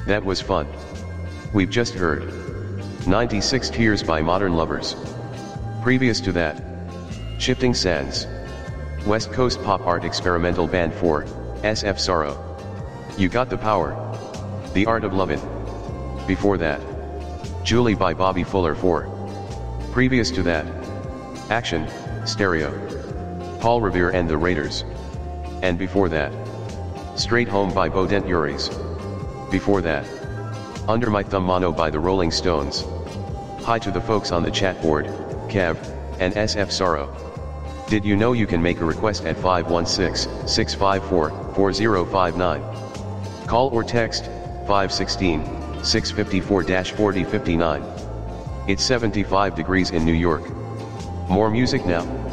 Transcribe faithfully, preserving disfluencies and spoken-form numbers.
That was fun. We've just heard ninety-six Tears by Modern Lovers. Previous to that, Shifting Sands, West Coast pop art experimental band four, S F Sorrow. You Got the Power, The Art of Lovin'. Before that, Julie by Bobby Fuller four. Previous to that, Action, Stereo, Paul Revere and the Raiders. And before that, Straight Home by Bo Dent Uris. Before that, Under My Thumb Mono by the Rolling Stones. Hi to the folks on the chat board, Kev, and S F Sorrow. Did you know you can make a request at five one six, six five four, four zero five nine? Call or text, five one six, six five four, four zero five nine. It's seventy-five degrees in New York. More music now.